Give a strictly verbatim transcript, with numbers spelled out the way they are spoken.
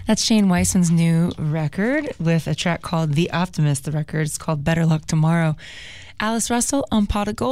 That's Shane Weissman's new record with a track called The Optimist. The record is called Better Luck Tomorrow. Alice Russell on Pot of Gold.